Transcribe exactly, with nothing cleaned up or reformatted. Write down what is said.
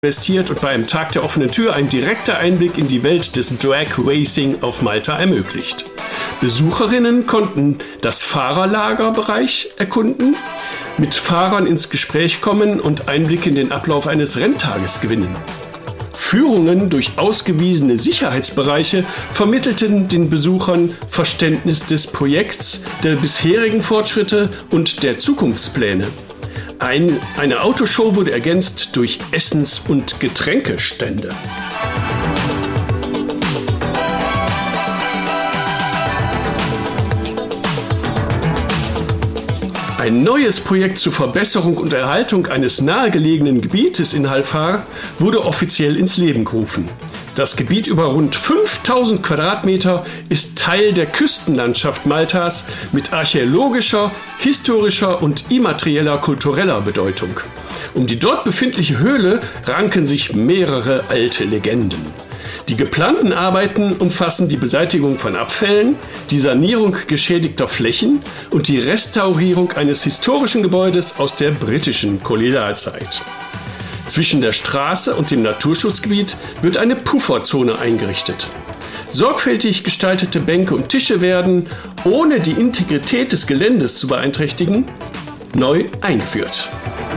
investiert und bei einem Tag der offenen Tür ein direkter Einblick in die Welt des Drag Racing auf Malta ermöglicht. Besucherinnen konnten das Fahrerlagerbereich erkunden, mit Fahrern ins Gespräch kommen und Einblick in den Ablauf eines Renntages gewinnen. Führungen durch ausgewiesene Sicherheitsbereiche vermittelten den Besuchern Verständnis des Projekts, der bisherigen Fortschritte und der Zukunftspläne. Ein, eine Autoshow wurde ergänzt durch Essens- und Getränkestände. Ein neues Projekt zur Verbesserung und Erhaltung eines nahegelegenen Gebietes in Halfar wurde offiziell ins Leben gerufen. Das Gebiet über rund fünftausend Quadratmeter ist Teil der Küstenlandschaft Maltas mit archäologischer, historischer und immaterieller kultureller Bedeutung. Um die dort befindliche Höhle ranken sich mehrere alte Legenden. Die geplanten Arbeiten umfassen die Beseitigung von Abfällen, die Sanierung geschädigter Flächen und die Restaurierung eines historischen Gebäudes aus der britischen Kolonialzeit. Zwischen der Straße und dem Naturschutzgebiet wird eine Pufferzone eingerichtet. Sorgfältig gestaltete Bänke und Tische werden, ohne die Integrität des Geländes zu beeinträchtigen, neu eingeführt.